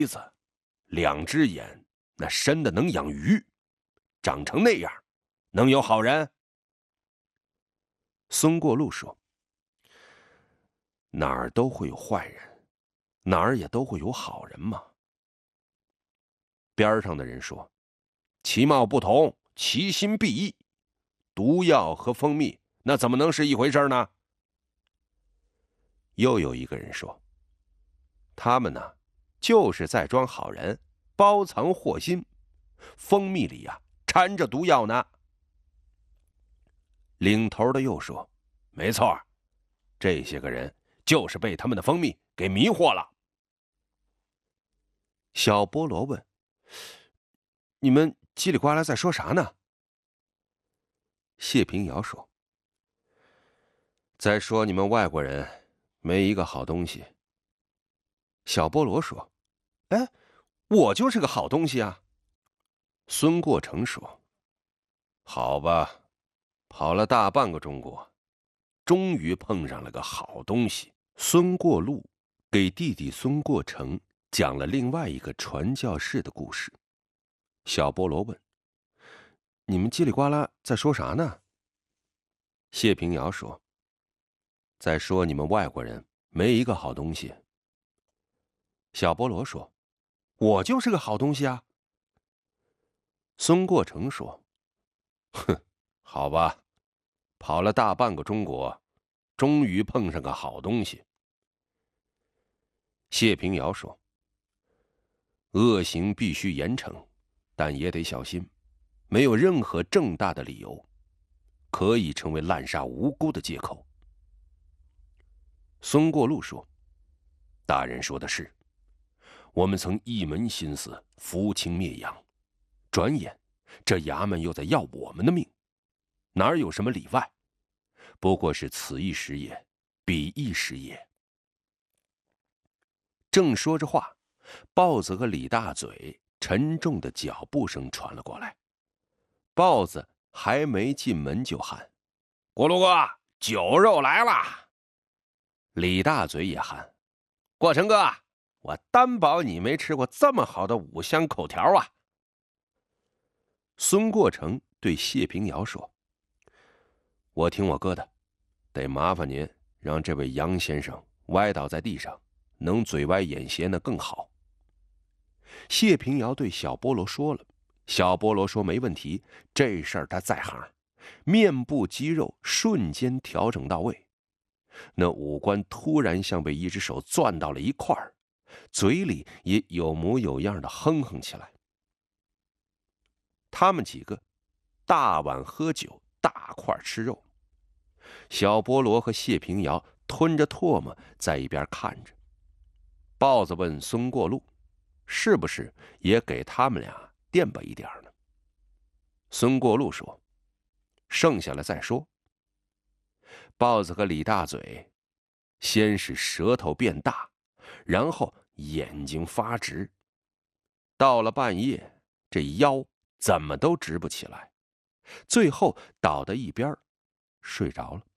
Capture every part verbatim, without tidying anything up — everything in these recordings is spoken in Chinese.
子，两只眼，那深的能养鱼，长成那样，能有好人？ 孙过路说：“哪儿都会有坏人，哪儿也都会有好人嘛。” 边上的人说：“其貌不同，其心必异。毒药和蜂蜜，那怎么能是一回事呢？” 又有一个人说：“他们呢，就是在装好人，包藏祸心。蜂蜜里呀、啊，掺着毒药呢。” 领头的又说：“没错，这些个人就是被他们的蜂蜜给迷惑了。” 小菠萝问：“你们叽里呱啦在说啥呢？” 谢平遥说：“再说你们外国人没一个好东西。” 小菠萝说：“哎，我就是个好东西啊。” 孙过成说：“好吧，跑了大半个中国，终于碰上了个好东西。” 孙过路给弟弟孙过成讲了另外一个传教士的故事。小菠萝问：“你们叽里呱啦在说啥呢？” 谢平遥说：“再说你们外国人没一个好东西。” 小菠萝说：“我就是个好东西啊。” 孙过成说：“哼，好吧，跑了大半个中国，终于碰上个好东西。”谢平遥说：“恶行必须严惩，但也得小心，没有任何正大的理由，可以成为滥杀无辜的借口。”孙过路说：“大人说的是，我们曾一门心思扶清灭洋，转眼这衙门又在要我们的命，哪有什么里外？不过是此一时也，彼一时也。”正说着话，豹子和李大嘴沉重的脚步声传了过来。豹子还没进门就喊：“过路哥，酒肉来了！”李大嘴也喊：“过成哥，我担保你没吃过这么好的五香口条啊！”孙过成对谢平遥说：“我听我哥的，得麻烦您让这位杨先生歪倒在地上，能嘴歪眼斜那更好。”谢平遥对小菠萝说了，小菠萝说没问题，这事儿他在行，面部肌肉瞬间调整到位。那五官突然像被一只手攥到了一块儿，嘴里也有模有样的哼哼起来。他们几个大碗喝酒，大块吃肉。小菠萝和谢平遥吞着唾沫在一边看着。豹子问孙过路：“是不是也给他们俩垫吧一点呢？”孙过路说：“剩下了再说。”豹子和李大嘴先是舌头变大，然后眼睛发直，到了半夜，这腰怎么都直不起来，最后倒在一边睡着了。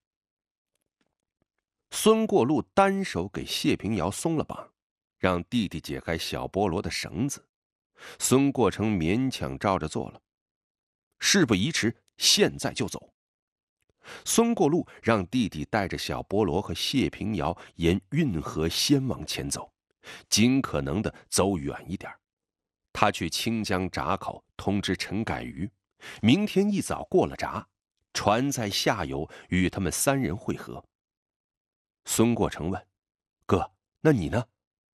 孙过路单手给谢平遥松了绑，让弟弟解开小菠萝的绳子。孙过成勉强照着做了。事不宜迟，现在就走。孙过路让弟弟带着小菠萝和谢平遥沿运河先往前走，尽可能的走远一点。他去清江闸口通知陈改瑜，明天一早过了闸，船在下游与他们三人会合。孙过成问：“哥，那你呢？”“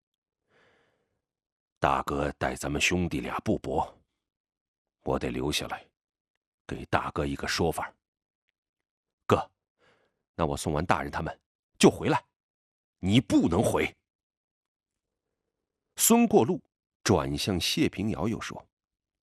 大哥带咱们兄弟俩不薄，我得留下来，给大哥一个说法。”“哥，那我送完大人他们就回来，你不能回。”孙过路转向谢平遥又说：“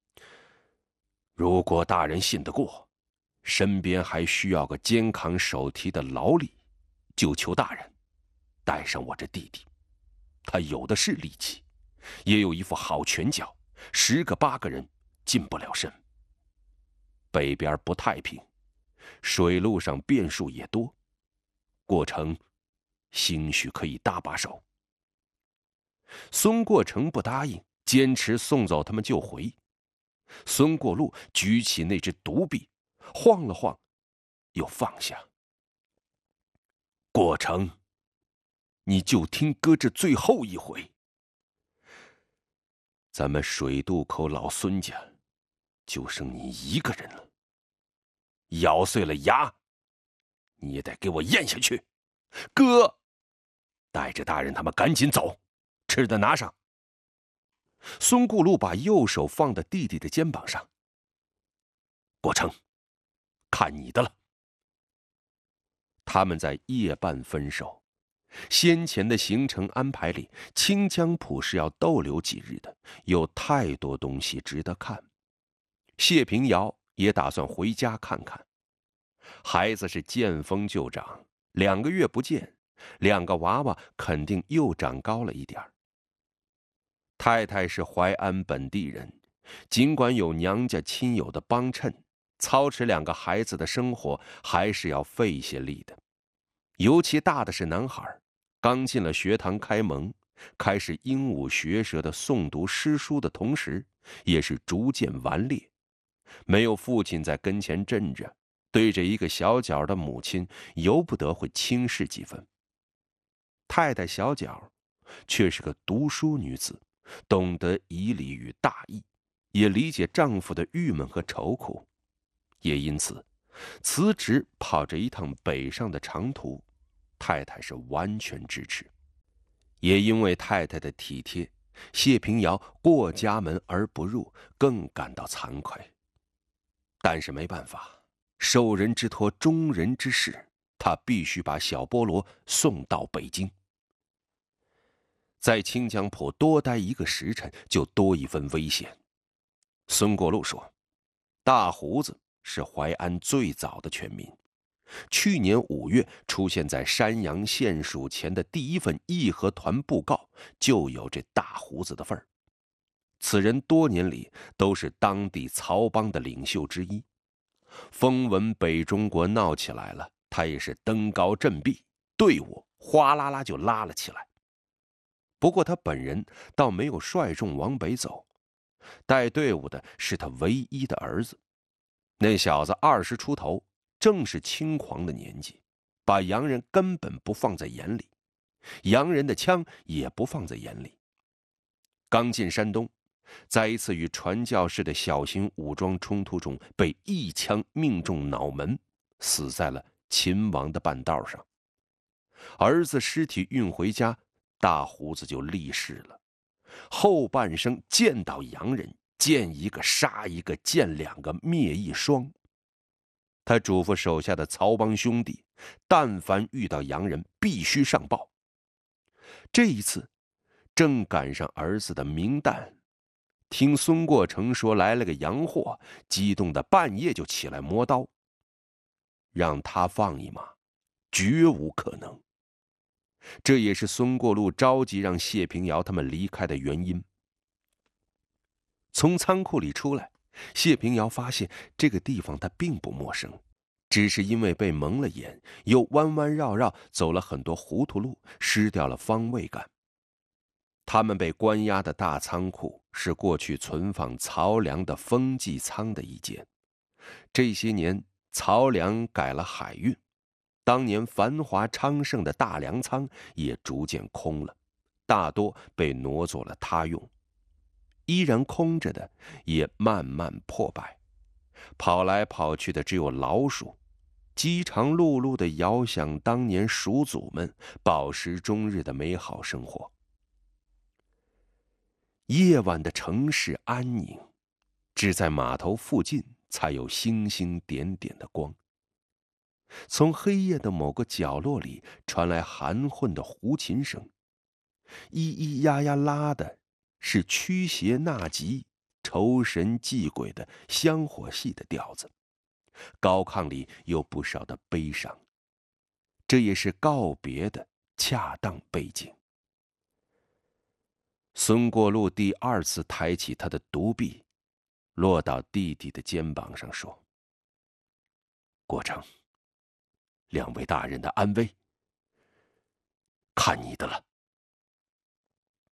如果大人信得过，身边还需要个肩扛手提的劳力，就求大人带上我这弟弟。他有的是力气，也有一副好拳脚，十个八个人近不了身。北边不太平，水路上变数也多，过程兴许可以搭把手。” 孙过成不答应，坚持送走他们就回。孙过路举起那只独臂，晃了晃，又放下。过成，你就听哥这最后一回。咱们水渡口老孙家，就剩你一个人了。咬碎了牙，你也得给我咽下去。哥，带着大人他们赶紧走，吃的拿上。孙过路把右手放在弟弟的肩膀上。过成，看你的了。他们在夜半分手。先前的行程安排里，清江浦是要逗留几日的，有太多东西值得看。谢平遥也打算回家看看。孩子是见风就长，两个月不见，两个娃娃肯定又长高了一点儿。太太是淮安本地人，尽管有娘家亲友的帮衬，操持两个孩子的生活还是要费些力的。尤其大的是男孩，刚进了学堂开蒙，开始鹦鹉学舌的诵读诗书的同时，也是逐渐顽劣。没有父亲在跟前镇着，对着一个小脚的母亲，由不得会轻视几分。太太小脚却是个读书女子，懂得以理与大义，也理解丈夫的郁闷和愁苦，也因此辞职跑着一趟北上的长途，太太是完全支持。也因为太太的体贴，谢平遥过家门而不入，更感到惭愧。但是没办法，受人之托，忠人之事，他必须把小波罗送到北京。在清江浦多待一个时辰，就多一分危险。孙过路说，大胡子是淮安最早的全民，去年五月出现在山阳县署前的第一份义和团布告，就有这大胡子的份儿。此人多年里都是当地曹帮的领袖之一，风闻北中国闹起来了，他也是登高振臂，队伍哗啦啦就拉了起来。不过他本人倒没有率众往北走，带队伍的是他唯一的儿子。那小子二十出头，正是轻狂的年纪，把洋人根本不放在眼里，洋人的枪也不放在眼里。刚进山东，在一次与传教士的小型武装冲突中，被一枪命中脑门，死在了秦王的半道上。儿子尸体运回家，大胡子就立誓了，后半生见到洋人，见一个杀一个，见两个灭一双。他嘱咐手下的曹帮兄弟，但凡遇到洋人，必须上报。这一次正赶上儿子的冥诞，听孙过成说来了个洋货，激动的半夜就起来磨刀。让他放一马，绝无可能。这也是孙过路着急让谢平遥他们离开的原因。从仓库里出来，谢平遥发现这个地方他并不陌生，只是因为被蒙了眼，又弯弯绕绕走了很多糊涂路，失掉了方位感。他们被关押的大仓库是过去存放漕粮的封寄仓的一间。这些年漕粮改了海运，当年繁华昌盛的大粮仓也逐渐空了，大多被挪作了他用。依然空着的也慢慢破败，跑来跑去的只有老鼠，饥肠辘辘地遥想当年鼠祖们饱食终日的美好生活。夜晚的城市安宁，只在码头附近才有星星点点的光。从黑夜的某个角落里传来含混的胡琴声，咿咿呀呀拉的是驱邪纳吉、酬神祭鬼的香火戏的调子，高亢里有不少的悲伤，这也是告别的恰当背景。孙过路第二次抬起他的独臂，落到弟弟的肩膀上，说：“过成，两位大人的安危，看你的了。”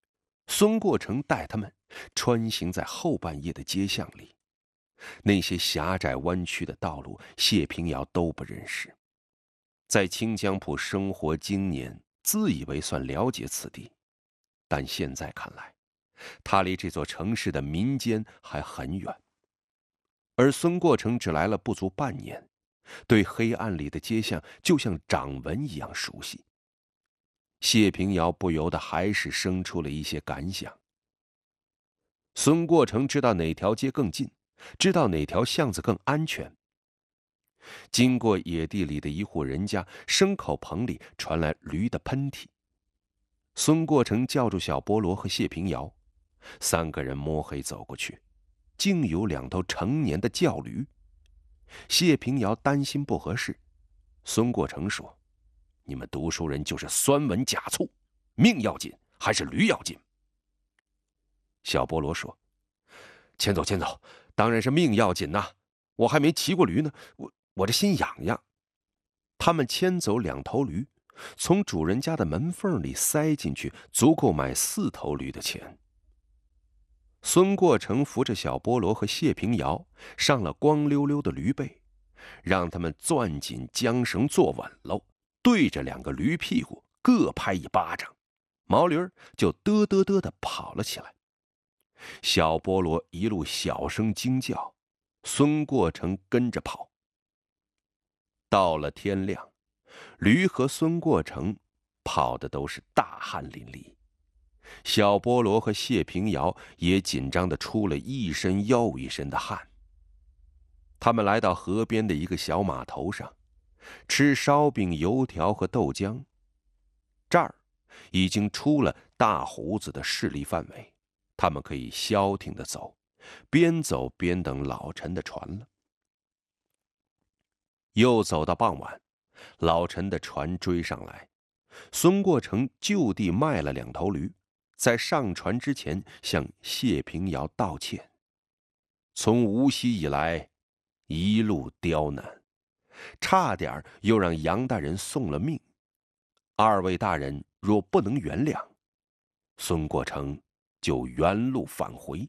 孙过成带他们穿行在后半夜的街巷里，那些狭窄弯曲的道路，谢平遥都不认识。在清江浦生活经年，自以为算了解此地，但现在看来，他离这座城市的民间还很远。而孙过成只来了不足半年，对黑暗里的街巷就像掌纹一样熟悉。谢平遥不由得还是生出了一些感想。孙过成知道哪条街更近，知道哪条巷子更安全。经过野地里的一户人家，牲口棚里传来驴的喷嚏。孙过成叫住小菠萝和谢平遥，三个人摸黑走过去，竟有两头成年的叫驴。谢平遥担心不合适，孙过成说：“你们读书人就是酸文假醋，命要紧还是驴要紧？”小菠萝说：“牵走牵走，当然是命要紧呐！我还没骑过驴呢，我我这心痒痒。”他们牵走两头驴，从主人家的门缝里塞进去，足够买四头驴的钱。孙过成扶着小菠萝和谢平遥上了光溜溜的驴背，让他们攥紧缰绳坐稳喽，对着两个驴屁股各拍一巴掌，毛驴儿就嘚嘚嘚地跑了起来。小菠萝一路小声惊叫，孙过成跟着跑。到了天亮，驴和孙过成跑的都是大汗淋漓，小菠萝和谢平遥也紧张的出了一身又一身的汗。他们来到河边的一个小码头上，吃烧饼、油条和豆浆。这儿已经出了大胡子的势力范围，他们可以消停的走，边走边等老陈的船了。又走到傍晚，老陈的船追上来，孙过成就地卖了两头驴，在上船之前向谢平遥道歉。从无锡以来，一路刁难，差点又让杨大人送了命。二位大人若不能原谅，孙过成就原路返回。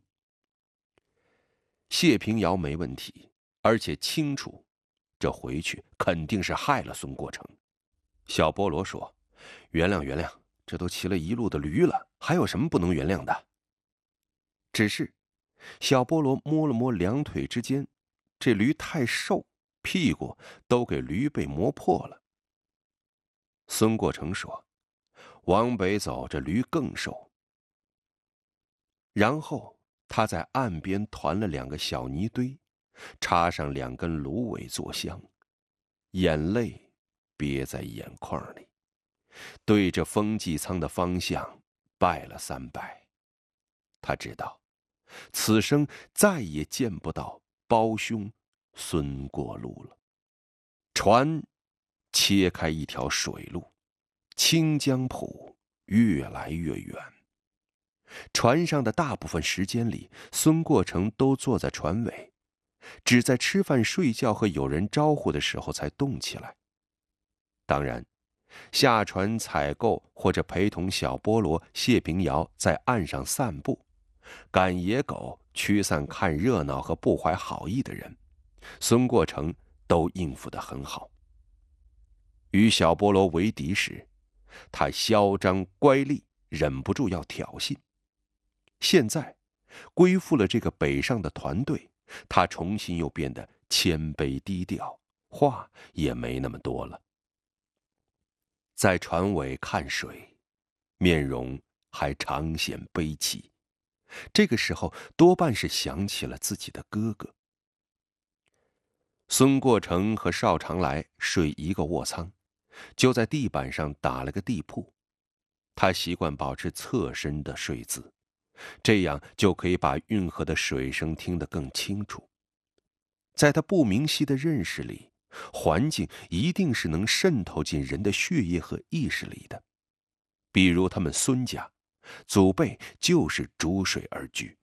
谢平遥没问题，而且清楚这回去肯定是害了孙过成。小菠萝说：“原谅原谅，这都骑了一路的驴了，还有什么不能原谅的？”只是小菠萝摸了摸两腿之间，这驴太瘦，屁股都给驴背磨破了。孙过成说：“往北走，这驴更瘦。”然后他在岸边团了两个小泥堆，插上两根芦苇做香，眼泪憋在眼眶里，对着风纪舱的方向拜了三拜。他知道此生再也见不到胞兄孙过路了。船切开一条水路，清江浦越来越远。船上的大部分时间里，孙过成都坐在船尾，只在吃饭、睡觉和有人招呼的时候才动起来。当然，下船采购或者陪同小菠萝、谢平遥在岸上散步，赶野狗、驱散看热闹和不怀好意的人，孙过成都应付得很好。与小菠萝为敌时，他嚣张乖戾，忍不住要挑衅。现在归附了这个北上的团队，他重新又变得谦卑低调，话也没那么多了。在船尾看水，面容还常显悲戚，这个时候多半是想起了自己的哥哥。孙过成和邵长来睡一个卧舱，就在地板上打了个地铺。他习惯保持侧身的睡姿，这样就可以把运河的水声听得更清楚。在他不明晰的认识里，环境一定是能渗透进人的血液和意识里的。比如他们孙家，祖辈就是逐水而居。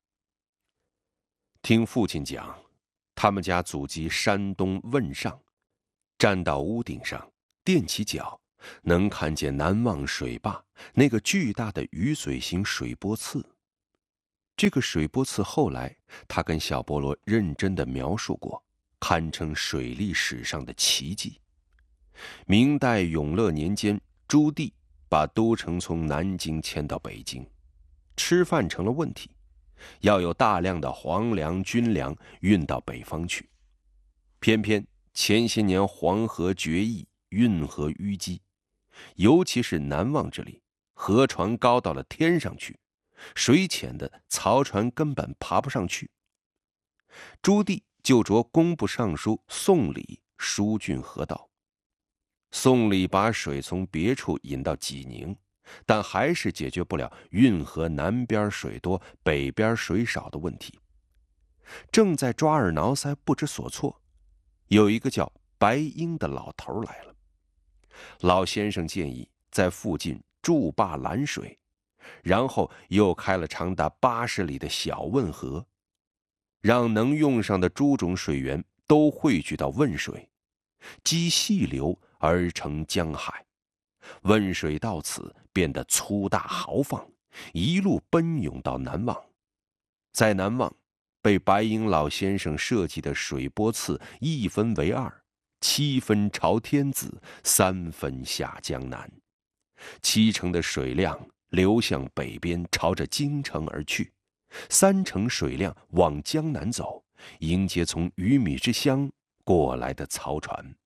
听父亲讲，他们家祖籍山东汶上，站到屋顶上，踮起脚， 能看见南望水坝那个巨大的鱼嘴形水波刺。这个水波刺后来他跟小波罗认真地描述过，堪称水利史上的奇迹。明代永乐年间，朱棣把都城从南京迁到北京，吃饭成了问题，要有大量的黄粮、军粮运到北方去。偏偏前些年黄河决议，运河淤积，尤其是南望这里，河床高到了天上去，水浅的漕船根本爬不上去。朱棣就着工部尚书宋理疏浚河道。宋理把水从别处引到济宁，但还是解决不了运河南边水多北边水少的问题。正在抓耳挠腮不知所措，有一个叫白英的老头来了。老先生建议在附近筑坝拦水，然后又开了长达八十里的小汶河，让能用上的诸种水源都汇聚到汶水，积细流而成江海。汶水到此变得粗大豪放，一路奔涌到南望。在南望，被白英老先生设计的水波刺一分为二，七分朝天子，三分下江南。七成的水量流向北边，朝着京城而去；三成水量往江南走，迎接从鱼米之乡过来的漕船。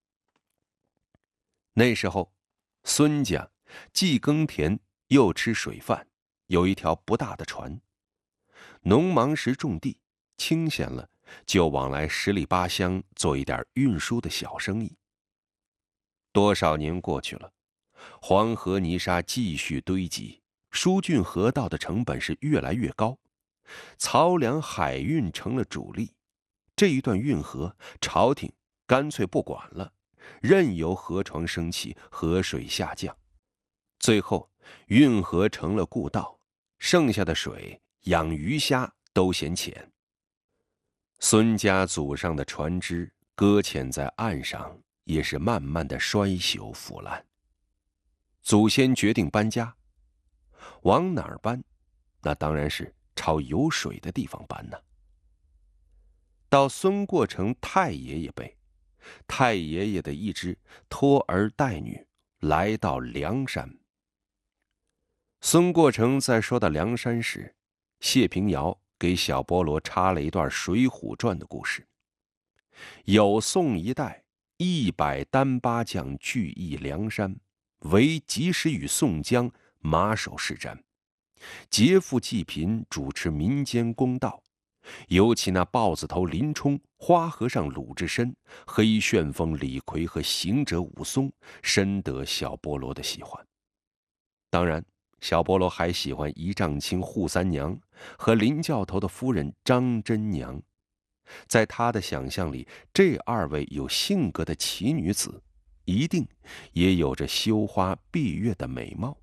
那时候，孙家既耕田又吃水饭，有一条不大的船。农忙时种地，清闲了就往来十里八乡做一点运输的小生意。多少年过去了，黄河泥沙继续堆积，疏浚河道的成本是越来越高，漕粮海运成了主力。这一段运河，朝廷干脆不管了，任由河床升起，河水下降。最后，运河成了故道，剩下的水养鱼虾都嫌浅。孙家祖上的船只搁浅在岸上，也是慢慢的衰朽腐烂。祖先决定搬家，往哪儿搬？那当然是朝有水的地方搬呢。到孙过成太爷爷辈，太爷爷的一支拖儿带女来到梁山。孙过成在说到梁山时，谢平遥给小波罗插了一段《水浒传》的故事。有宋一代一百单八将聚义梁山，为及时与宋江马首是瞻，劫富济贫，主持民间公道。尤其那豹子头林冲、花和尚鲁智深、黑旋风李逵和行者武松，深得小波罗的喜欢。当然，小波罗还喜欢一丈青扈三娘和林教头的夫人张真娘。在他的想象里，这二位有性格的奇女子，一定也有着羞花闭月的美貌。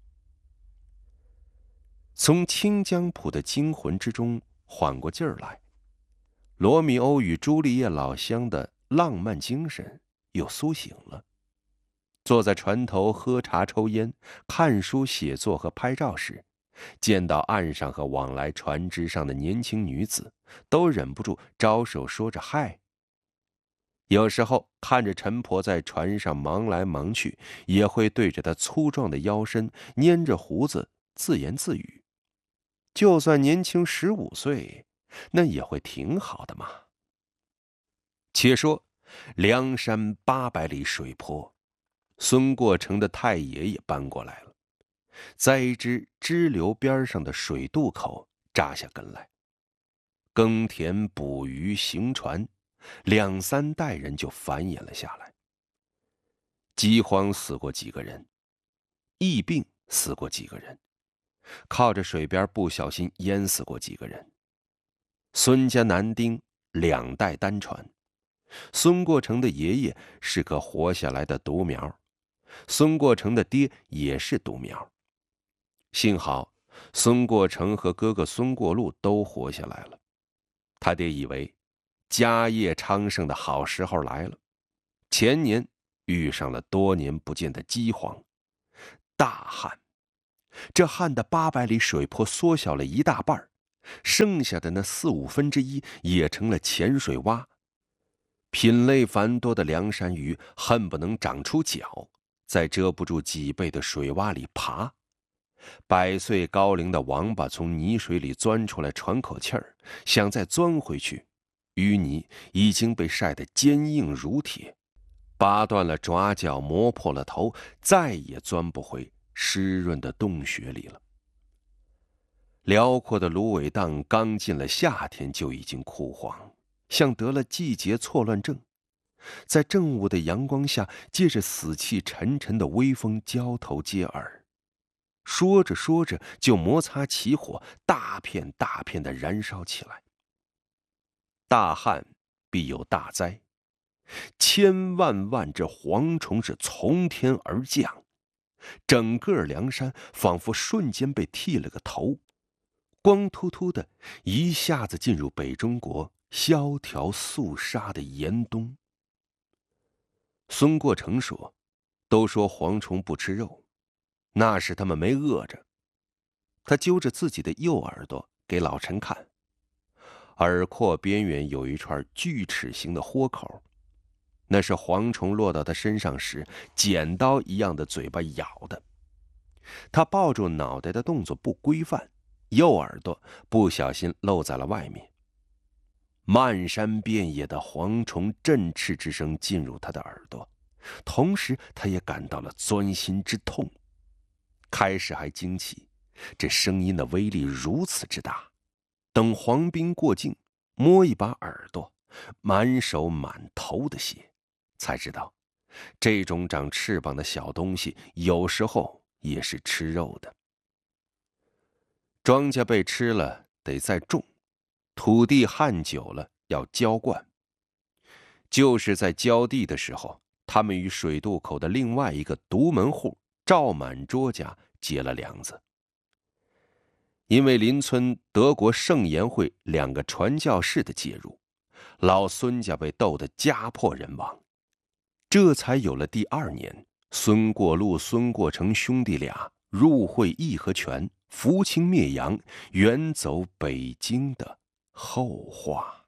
从清江浦的惊魂之中缓过劲儿来，罗密欧与朱丽叶老乡的浪漫精神又苏醒了。坐在船头喝茶抽烟、看书写作和拍照时，见到岸上和往来船只上的年轻女子，都忍不住招手说着嗨。有时候看着陈婆在船上忙来忙去，也会对着她粗壮的腰身拈着胡子自言自语。就算年轻十五岁，那也会挺好的嘛。且说梁山八百里水泊，孙过成的太爷爷搬过来了，在一支支流边上的水渡口扎下根来，耕田捕鱼行船，两三代人就繁衍了下来。饥荒死过几个人，疫病死过几个人，靠着水边不小心淹死过几个人。孙家男丁两代单传，孙过成的爷爷是个活下来的独苗，孙过成的爹也是独苗。幸好孙过成和哥哥孙过路都活下来了。他爹以为家业昌盛的好时候来了，前年遇上了多年不见的饥荒，大旱。这旱的八百里水坡缩小了一大半，剩下的那四五分之一也成了浅水洼。品类繁多的梁山鱼恨不能长出脚，在遮不住脊背的水洼里爬。百岁高龄的王八从泥水里钻出来喘口气儿，想再钻回去，淤泥已经被晒得坚硬如铁，扒断了爪脚，磨破了头，再也钻不回湿润的洞穴里了。辽阔的芦苇荡刚进了夏天就已经枯黄，像得了季节错乱症，在正午的阳光下，借着死气沉沉的微风交头接耳，说着说着就摩擦起火，大片大片的燃烧起来。大旱必有大灾，千万万只蝗虫是从天而降，整个梁山仿佛瞬间被剃了个头，光秃秃的，一下子进入北中国萧条肃杀的严冬。孙过成说：“都说蝗虫不吃肉，那是他们没饿着。”他揪着自己的右耳朵给老陈看，耳廓边缘有一串锯齿形的豁口，那是蝗虫落到他身上时剪刀一样的嘴巴咬的。他抱住脑袋的动作不规范，右耳朵不小心露在了外面。漫山遍野的蝗虫振翅之声进入他的耳朵，同时他也感到了钻心之痛。开始还惊奇，这声音的威力如此之大。等黄兵过境，摸一把耳朵，满手满头的血，才知道这种长翅膀的小东西有时候也是吃肉的。庄稼被吃了得再种，土地旱久了要浇灌。就是在浇地的时候，他们与水渡口的另外一个独门户赵满桌家结了梁子。因为邻村德国圣言会两个传教士的介入，老孙家被斗得家破人亡，这才有了第二年孙过路、孙过成兄弟俩入会义和拳、扶清灭洋、远走北京的后话。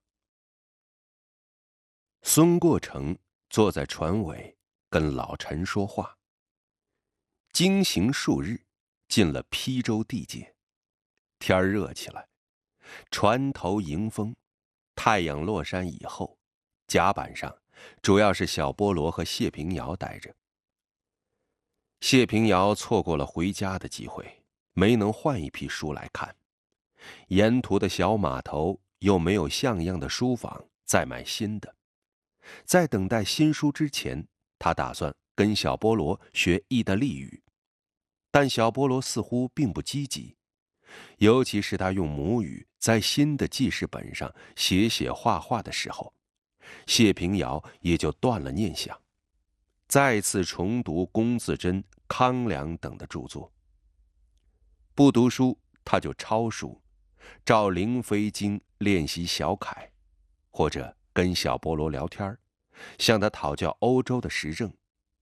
孙过成坐在船尾跟老陈说话。经行数日，进了邳州地界。天儿热起来，船头迎风，太阳落山以后，甲板上主要是小菠萝和谢平遥待着。谢平遥错过了回家的机会，没能换一批书来看。沿途的小码头又没有像样的书坊，再买新的。在等待新书之前，他打算跟小菠萝学意大利语，但小菠萝似乎并不积极。尤其是他用母语在新的记事本上写写画画的时候，谢平遥也就断了念想，再次重读龚自珍、康梁等的著作。不读书，他就抄书，照灵飞经练习小楷，或者跟小菠萝聊天，向他讨教欧洲的时政。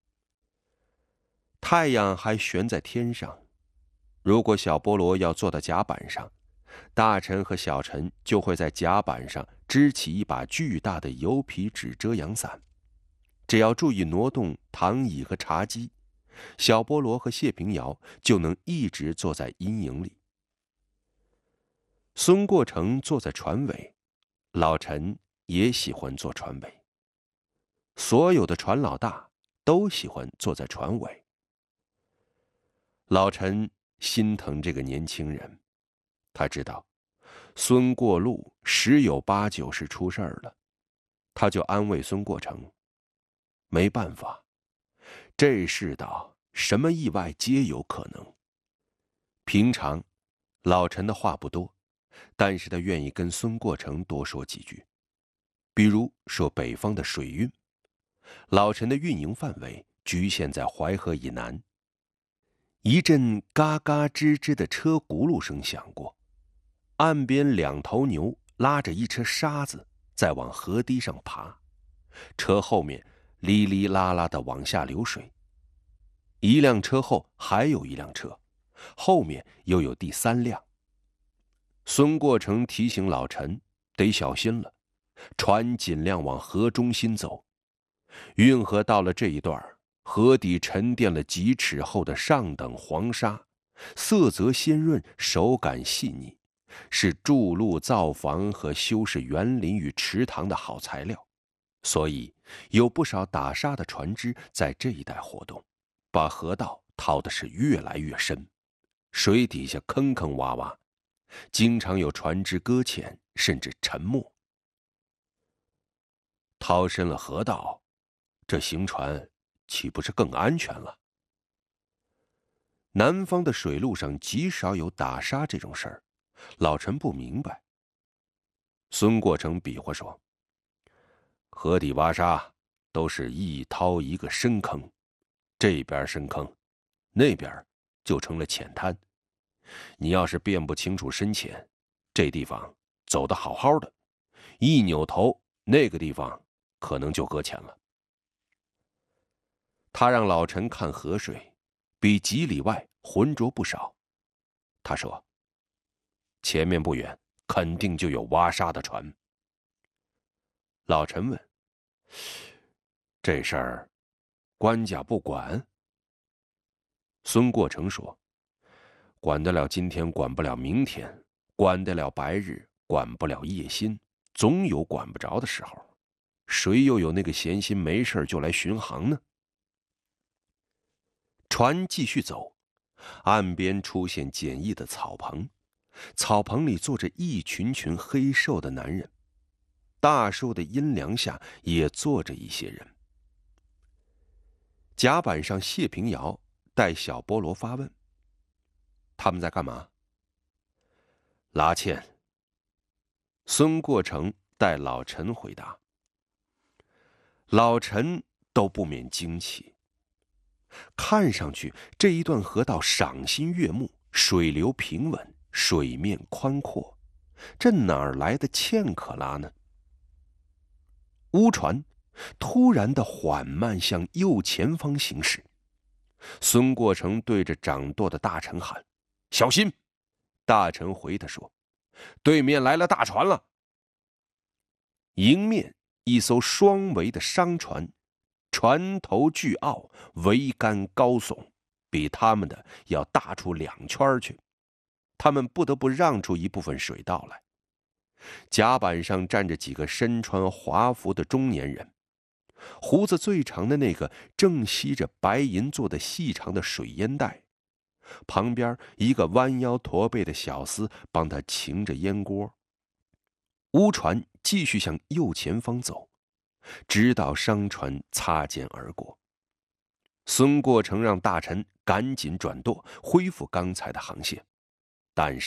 太阳还悬在天上，如果小菠萝要坐到甲板上，大臣和小陈就会在甲板上支起一把巨大的油皮纸遮阳伞，只要注意挪动躺椅和茶几，小菠萝和谢平遥就能一直坐在阴影里。孙过成坐在船尾，老陈也喜欢坐船尾。所有的船老大都喜欢坐在船尾。老陈心疼这个年轻人，他知道孙过路十有八九是出事儿了，他就安慰孙过成：没办法，这世道什么意外皆有可能。平常老陈的话不多，但是他愿意跟孙过成多说几句，比如说北方的水运。老陈的运营范围局限在淮河以南。一阵嘎嘎吱吱的车轱辘声响过，岸边两头牛拉着一车沙子在往河堤上爬，车后面哩哩啦啦地往下流水。一辆车后还有一辆车，后面又有第三辆。孙过成提醒老陈得小心了，船尽量往河中心走。运河到了这一段，河底沉淀了几尺厚的上等黄沙，色泽鲜润，手感细腻，是筑路造房和修饰园林与池塘的好材料。所以有不少打沙的船只在这一带活动，把河道掏的是越来越深，水底下坑坑洼洼，经常有船只搁浅，甚至沉没。掏深了河道，这行船岂不是更安全了？南方的水路上极少有打沙这种事儿，老陈不明白。孙过成比划说，河底挖沙都是一掏一个深坑，这边深坑，那边就成了浅滩。你要是辨不清楚深浅，这地方走得好好的，一扭头，那个地方可能就搁浅了。他让老陈看河水，比几里外浑浊不少。他说，前面不远肯定就有挖沙的船。老陈问，这事儿官家不管？孙过成说，管得了今天，管不了明天，管得了白日，管不了夜心，总有管不着的时候。谁又有那个闲心没事就来巡航呢？船继续走，岸边出现简易的草棚，草棚里坐着一群群黑瘦的男人，大树的阴凉下也坐着一些人。甲板上，谢平遥带小菠萝发问，他们在干嘛？拉纤。孙过成带老陈回答。老陈都不免惊奇，看上去这一段河道赏心悦目，水流平稳，水面宽阔，这哪儿来的纤可拉呢？乌船突然的缓慢向右前方行驶，孙过成对着掌舵的大臣喊：“小心！”大臣回他说：“对面来了大船了。”迎面一艘双桅的商船，船头巨傲，桅杆高耸，比他们的要大出两圈去。他们不得不让出一部分水道来。甲板上站着几个身穿华服的中年人，胡子最长的那个正吸着白银做的细长的水烟袋，旁边一个弯腰驼背的小厮帮他擎着烟锅。乌船继续向右前方走，直到商船擦肩而过。孙过成让大臣赶紧转舵，恢复刚才的航线，但是